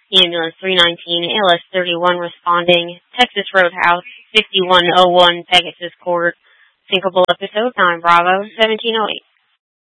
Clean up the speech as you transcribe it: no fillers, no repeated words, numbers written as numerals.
Ambulance 319, ALS 31 responding, Texas Roadhouse, 5101 Pegasus Court, Syncable Episode 9 Bravo 1708.